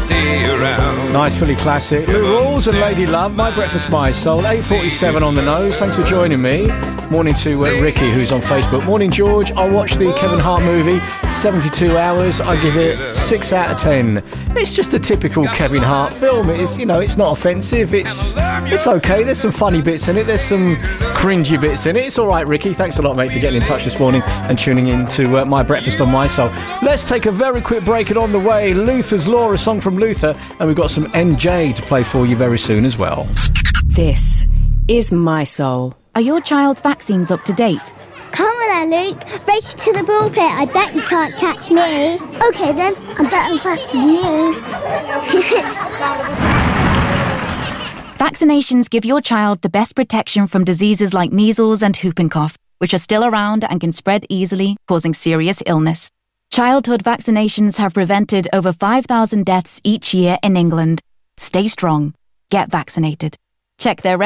stay around. Nice Philly classic. Lou Rawls and Lady Love, My Breakfast, My Soul. 8:47 on the nose. Thanks for joining me. Morning to Ricky, who's on Facebook. Morning, George. I watched the Kevin Hart movie, 72 Hours. I give it 6 out of 10. It's just a typical Kevin Hart film. It's, you know, it's not offensive. It's okay. There's some funny bits in it. There's some cringy bits in it. It's all right, Ricky. Thanks a lot, mate, for getting in touch this morning and tuning in to My Breakfast on My Soul. Let's take a very quick break, and on the way, Luther's Law, a song from Luther, and we've got some NJ to play for you very soon as well. This is My Soul. Are your child's vaccines up to date? Come on then, Luke. Race to the pulpit. I bet you can't catch me. OK then, I'm better and faster than you. Vaccinations give your child the best protection from diseases like measles and whooping cough, which are still around and can spread easily, causing serious illness. Childhood vaccinations have prevented over 5,000 deaths each year in England. Stay strong. Get vaccinated. Check their